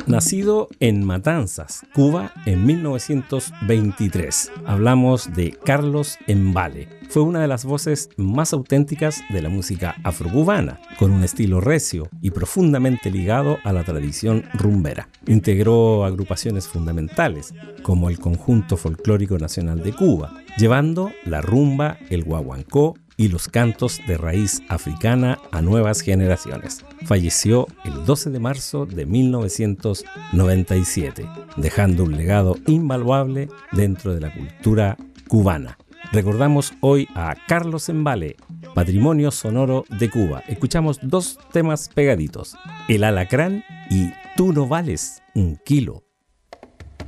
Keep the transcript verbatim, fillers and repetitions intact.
Nacido en Matanzas, Cuba, en mil novecientos veintitrés, hablamos de Carlos Embale. Fue una de las voces más auténticas de la música afrocubana, con un estilo recio y profundamente ligado a la tradición rumbera. Integró agrupaciones fundamentales, como el Conjunto Folclórico Nacional de Cuba, llevando la rumba, el guaguancó y los cantos de raíz africana a nuevas generaciones. Falleció el doce de marzo de mil novecientos noventa y siete, dejando un legado invaluable dentro de la cultura cubana. Recordamos hoy a Carlos Embale, patrimonio sonoro de Cuba. Escuchamos dos temas pegaditos, El Alacrán y Tú no vales un kilo.